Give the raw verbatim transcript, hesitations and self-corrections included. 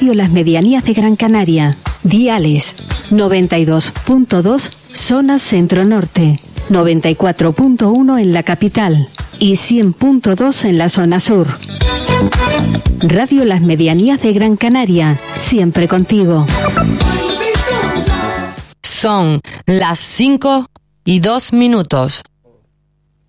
Radio Las Medianías de Gran Canaria. Diales noventa y dos punto dos zona centro-norte, noventa y cuatro punto uno en la capital y cien punto dos en la zona sur. Radio Las Medianías de Gran Canaria, siempre contigo. Son las cinco y dos minutos.